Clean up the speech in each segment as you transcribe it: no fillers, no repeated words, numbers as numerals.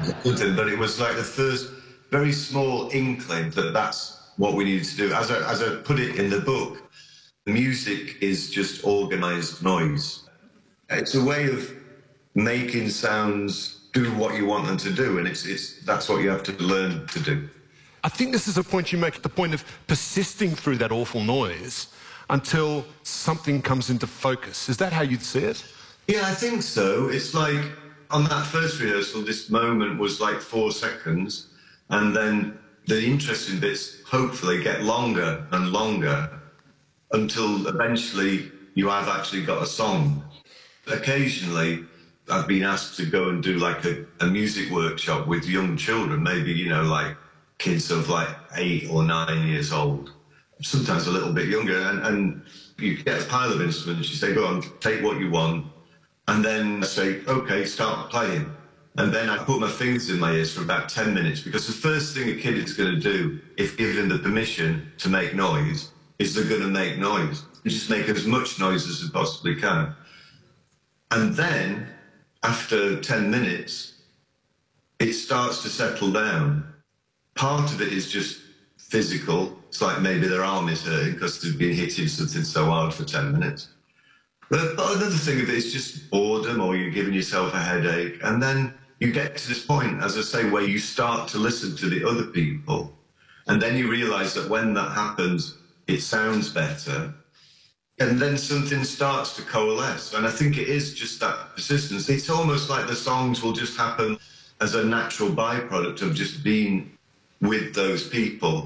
something, but it was like the first very small inkling that that's what we needed to do. As I put it in the book, music is just organised noise. It's a way of making sounds do what you want them to do, and that's what you have to learn to do. I think this is a point you make, the point of persisting through that awful noise until something comes into focus. Is that how you'd see it? Yeah, I think so. It's like, on that first rehearsal, this moment was like 4 seconds, and then the interesting bits hopefully get longer and longer until eventually you have actually got a song. Occasionally, I've been asked to go and do like a music workshop with young children, maybe, you know, like kids of like 8 or 9 years old, sometimes a little bit younger, and you get a pile of instruments, you say, go on, take what you want, and then I say, OK, start playing. And then I put my fingers in my ears for about 10 minutes, because the first thing a kid is going to do, if given the permission to make noise, is they're going to make noise. You just make as much noise as they possibly can. And then, after 10 minutes, it starts to settle down. Part of it is just physical. It's like maybe their arm is hurting because they've been hitting something so hard for 10 minutes. But another thing of it is just boredom, or you're giving yourself a headache. And then you get to this point, as I say, where you start to listen to the other people. And then you realise that when that happens, it sounds better. And then something starts to coalesce. And I think it is just that persistence. It's almost like the songs will just happen as a natural byproduct of just being with those people.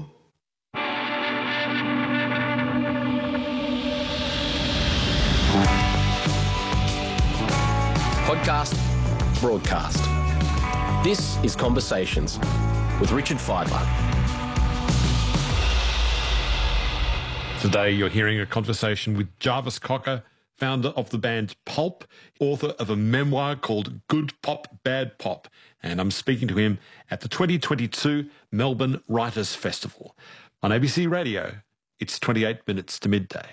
Podcast, broadcast. This is Conversations with Richard Fidler. Today you're hearing a conversation with Jarvis Cocker, founder of the band Pulp, author of a memoir called Good Pop, Bad Pop, and I'm speaking to him at the 2022 Melbourne Writers' Festival. On ABC Radio, it's 28 minutes to midday.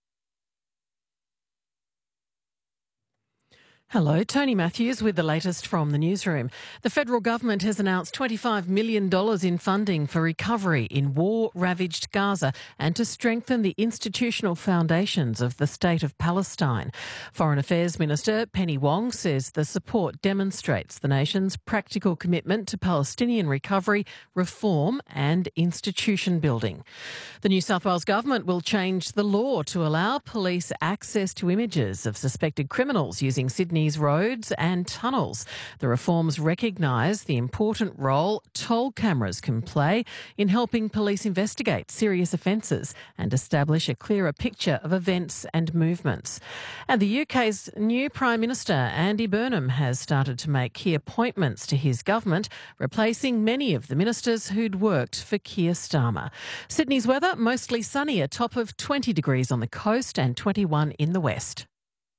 Hello, Tony Matthews with the latest from the newsroom. The federal government has announced $25 million in funding for recovery in war-ravaged Gaza and to strengthen the institutional foundations of the State of Palestine. Foreign Affairs Minister Penny Wong says the support demonstrates the nation's practical commitment to Palestinian recovery, reform and institution building. The New South Wales government will change the law to allow police access to images of suspected criminals using Sydney's roads and tunnels. The reforms recognise the important role toll cameras can play in helping police investigate serious offences and establish a clearer picture of events and movements. And the UK's new Prime Minister, Andy Burnham, has started to make key appointments to his government, replacing many of the ministers who'd worked for Keir Starmer. Sydney's weather, mostly sunny, a top of 20 degrees on the coast and 21 in the west.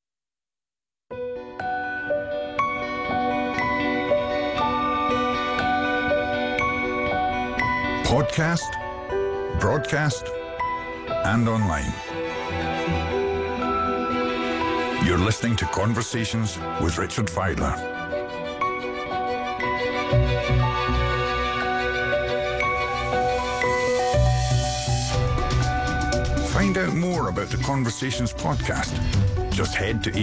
Podcast, broadcast, and online. You're listening to Conversations with Richard Fidler. Find out more about the Conversations podcast. Just head to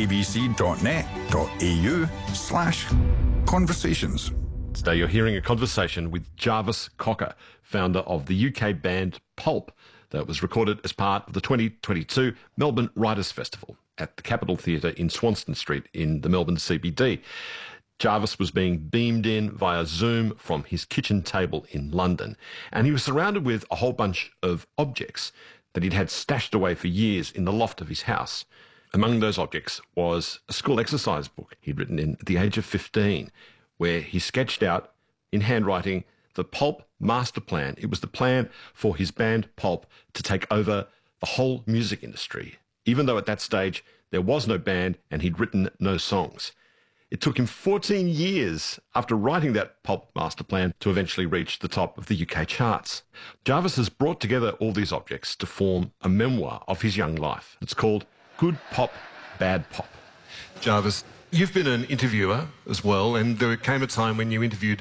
abc.net.au/conversations. Today you're hearing a conversation with Jarvis Cocker, founder of the UK band Pulp, that was recorded as part of the 2022 Melbourne Writers' Festival at the Capitol Theatre in Swanston Street in the Melbourne CBD. Jarvis was being beamed in via Zoom from his kitchen table in London, and he was surrounded with a whole bunch of objects that he'd had stashed away for years in the loft of his house. Among those objects was a school exercise book he'd written in at the age of 15, where he sketched out in handwriting the Pulp master plan. It was the plan for his band Pulp to take over the whole music industry, even though at that stage there was no band and he'd written no songs. It took him 14 years after writing that Pulp master plan to eventually reach the top of the UK charts. Jarvis has brought together all these objects to form a memoir of his young life. It's called Good Pop, Bad Pop. Jarvis, you've been an interviewer as well, and there came a time when you interviewed